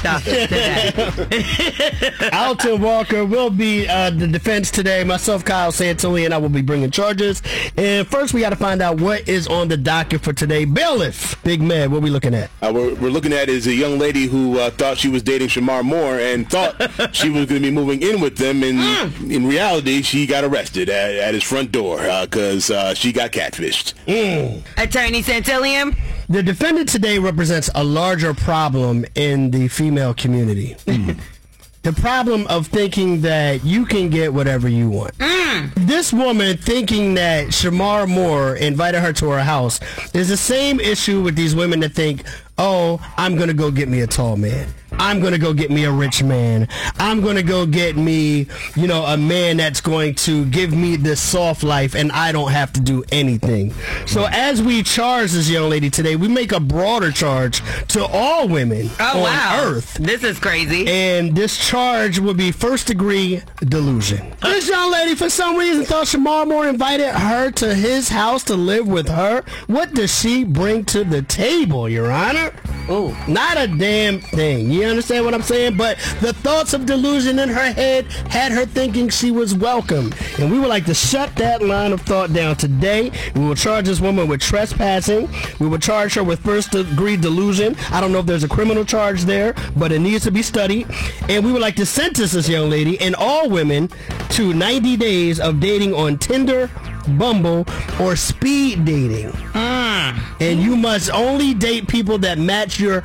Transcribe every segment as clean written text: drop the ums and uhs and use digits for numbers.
up today. Alton Walker will be the defense today. Myself, Kyle Santoli, and I will be bringing charges. And first, we got to find out what is on the docket for today. Bailiff, Big Mad, what we looking at? We're looking at is a young lady who thought she was dating Shamar Moore and thought she was going to be moving in with them. And in reality, she got arrested at his front door because she got catfished. Attorney Santillion? The defendant today represents a larger problem in the female community. The problem of thinking that you can get whatever you want. This woman thinking that Shamar Moore invited her to her house is the same issue with these women that think, oh, I'm going to go get me a tall man. I'm going to go get me a rich man. I'm going to go get me, a man that's going to give me this soft life and I don't have to do anything. So as we charge this young lady today, we make a broader charge to all women on Earth. This is crazy. And this charge would be first-degree delusion. This young lady, for some reason, thought Shamar Moore invited her to his house to live with her. What does she bring to the table, Your Honor? Ooh. Not a damn thing. You understand what I'm saying? But the thoughts of delusion in her head had her thinking she was welcome. And we would like to shut that line of thought down today. We will charge this woman with trespassing. We will charge her with first-degree delusion. I don't know if there's a criminal charge there, but it needs to be studied. And we would like to sentence this young lady and all women to 90 days of dating on Tinder, Bumble, or speed dating. And you must only date people that match your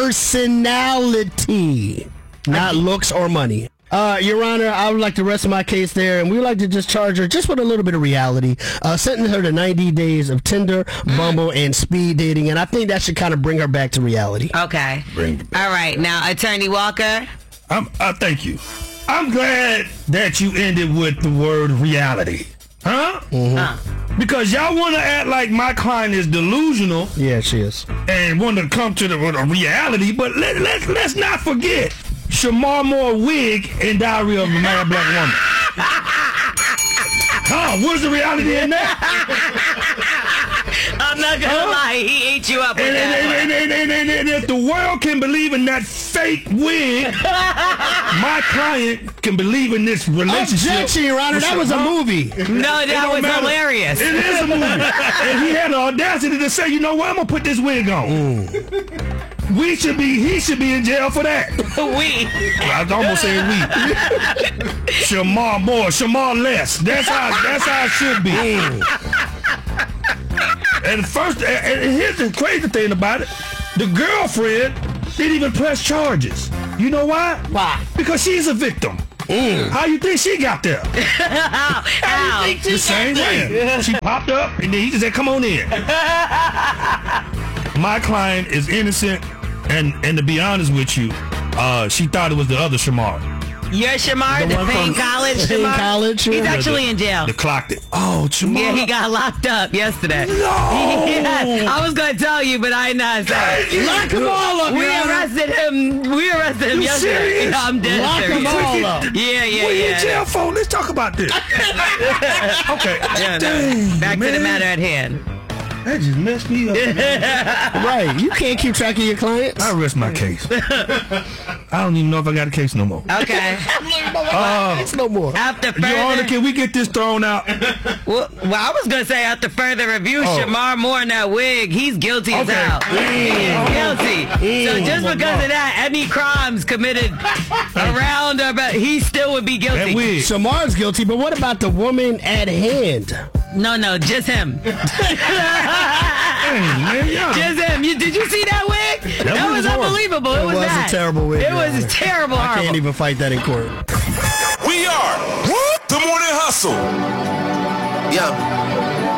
personality, not looks or money. Your Honor, I would like to rest my case there, and we would like to just charge her just with a little bit of reality. Sentence her to 90 days of Tinder, Bumble, and speed dating, and I think that should kind of bring her back to reality. Okay. All right. Now, Attorney Walker. Thank you. I'm glad that you ended with the word reality. Huh? Because y'all want to act like my client is delusional. Yeah, she is. And want to come to the reality, but let's not forget Shamar Moore wig and Diary of a Mad Black Woman. What's the reality in that? I'm not gonna lie, he ate you up with that. And if the world can believe in that fake wig, my client can believe in this relationship. Objection, Your Honor, that was a movie. No, that was hilarious. It is a movie. And he had the audacity to say, you know what, I'm gonna put this wig on. He should be in jail for that. I almost said we. Shamar Moore, Shamar less. That's how it should be. And here's the crazy thing about it. The girlfriend didn't even press charges. You know why? Why? Because she's a victim. How you think she got there? How? The same way. She popped up and then he just said, come on in. My client is innocent, and to be honest with you, she thought it was the other Shamar. Your Shamar, the Payne College Shamar? College, he's actually in jail. They clocked it. Oh, Shamar. Yeah, he got locked up yesterday. No! Yeah, I was going to tell you, but I not say. Lock them all up, We arrested him yesterday. Serious? I'm dead Lock them serious. all up. Yeah. What are you in jail for? Let's talk about this. Okay. Yeah, Dang, back to the man. matter at hand. That just messed me up. Right. You can't keep track of your clients. I rest my case. I don't even know if I got a case no more. Okay. It's no more. After further... Your Honor, can we get this thrown out? Well, I was going to say after further review, Shamar Moore in that wig, he's guilty as hell. He is guilty. So just because of that, any crimes committed around or about, he still would be guilty. That wig. Shamar's guilty, but what about the woman at hand? No, just him. Dang, man, Just him. Did you see that wig? That was unbelievable. It was a terrible wig. It was terrible. I can't even fight that in court. We are the Morning Hustle. Yeah.